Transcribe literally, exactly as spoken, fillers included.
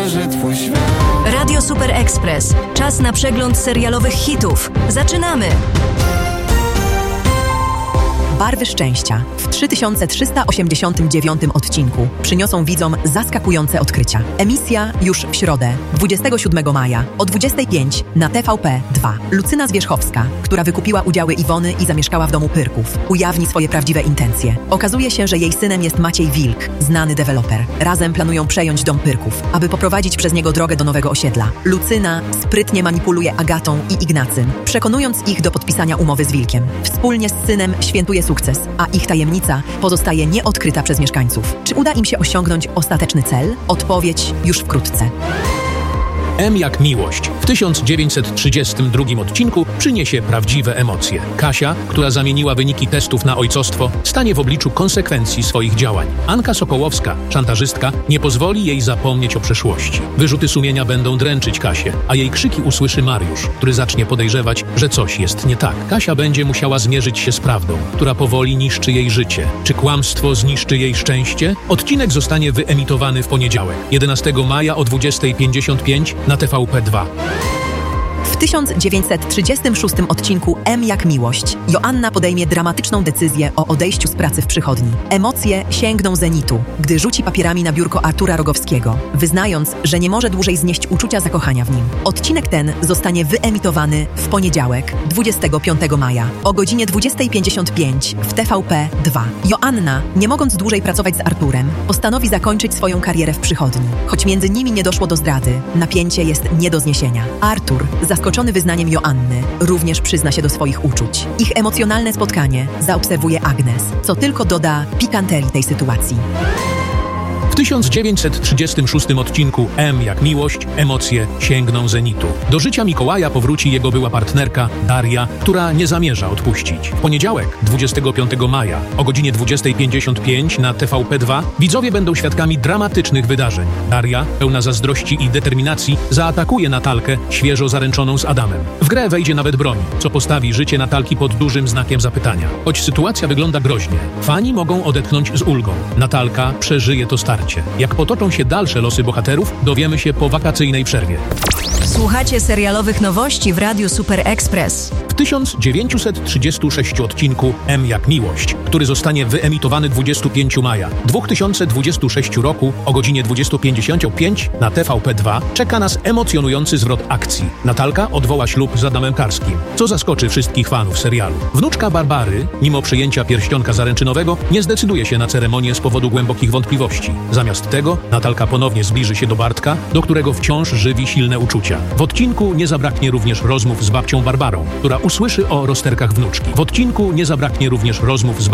pokażę twój świat. Radio Super Express. Czas na przegląd serialowych hitów. Zaczynamy! Barwy szczęścia w trzy tysiące trzysta osiemdziesiątym dziewiątym odcinku przyniosą widzom zaskakujące odkrycia. Emisja już w środę, dwudziestego siódmego maja o dwudziestej piątej na T V P dwa. Lucyna Zwierzchowska, która wykupiła udziały Iwony i zamieszkała w domu Pyrków, ujawni swoje prawdziwe intencje. Okazuje się, że jej synem jest Maciej Wilk, znany deweloper. Razem planują przejąć dom Pyrków, aby poprowadzić przez niego drogę do nowego osiedla. Lucyna sprytnie manipuluje Agatą i Ignacym, przekonując ich do podpisania umowy z Wilkiem. Wspólnie z synem świętuje sukces, a ich tajemnica pozostaje nieodkryta przez mieszkańców. Czy uda im się osiągnąć ostateczny cel? Odpowiedź już wkrótce. M jak miłość w tysiąc dziewięćset trzydziestym drugim odcinku przyniesie prawdziwe emocje. Kasia, która zamieniła wyniki testów na ojcostwo, stanie w obliczu konsekwencji swoich działań. Anka Sokołowska, szantażystka, nie pozwoli jej zapomnieć o przeszłości. Wyrzuty sumienia będą dręczyć Kasię, a jej krzyki usłyszy Mariusz, który zacznie podejrzewać, że coś jest nie tak. Kasia będzie musiała zmierzyć się z prawdą, która powoli niszczy jej życie. Czy kłamstwo zniszczy jej szczęście? Odcinek zostanie wyemitowany w poniedziałek, jedenastego maja o dwudziestej pięćdziesiąt pięć na T V P dwa. W tysiąc dziewięćset trzydziestym szóstym odcinku M jak miłość Joanna podejmie dramatyczną decyzję o odejściu z pracy w przychodni. Emocje sięgną zenitu, gdy rzuci papierami na biurko Artura Rogowskiego, wyznając, że nie może dłużej znieść uczucia zakochania w nim. Odcinek ten zostanie wyemitowany w poniedziałek, dwudziestego piątego maja o godzinie dwudziestej pięćdziesiąt pięć w T V P dwa. Joanna, nie mogąc dłużej pracować z Arturem, postanowi zakończyć swoją karierę w przychodni. Choć między nimi nie doszło do zdrady, napięcie jest nie do zniesienia. Artur, zaskoczony wyznaniem Joanny, również przyzna się do swoich uczuć. Ich emocjonalne spotkanie zaobserwuje Agnes, co tylko doda pikanterii tej sytuacji. W tysiąc dziewięćset trzydziestym szóstym odcinku M jak miłość, emocje sięgną zenitu. Do życia Mikołaja powróci jego była partnerka Daria, która nie zamierza odpuścić. W poniedziałek, dwudziestego piątego maja o godzinie dwudziestej pięćdziesiąt pięć na T V P dwa widzowie będą świadkami dramatycznych wydarzeń. Daria, pełna zazdrości i determinacji, zaatakuje Natalkę, świeżo zaręczoną z Adamem. W grę wejdzie nawet broń, co postawi życie Natalki pod dużym znakiem zapytania. Choć sytuacja wygląda groźnie, fani mogą odetchnąć z ulgą. Natalka przeżyje to starcie. Jak potoczą się dalsze losy bohaterów, dowiemy się po wakacyjnej przerwie. Słuchacie serialowych nowości w Radiu Super Express. W tysiąc dziewięćset trzydziestym szóstym odcinku M jak miłość, który zostanie wyemitowany dwudziestego piątego maja dwa tysiące dwudziestego szóstego roku o godzinie dwudziestej pięćdziesiąt pięć na T V P dwa, czeka nas emocjonujący zwrot akcji. Natalka odwoła ślub z Adamem Karskim, co zaskoczy wszystkich fanów serialu. Wnuczka Barbary, mimo przyjęcia pierścionka zaręczynowego, nie zdecyduje się na ceremonię z powodu głębokich wątpliwości. Zamiast tego Natalka ponownie zbliży się do Bartka, do którego wciąż żywi silne uczucia. W odcinku nie zabraknie również rozmów z babcią Barbarą, która usłyszy o rozterkach wnuczki. W odcinku nie zabraknie również rozmów z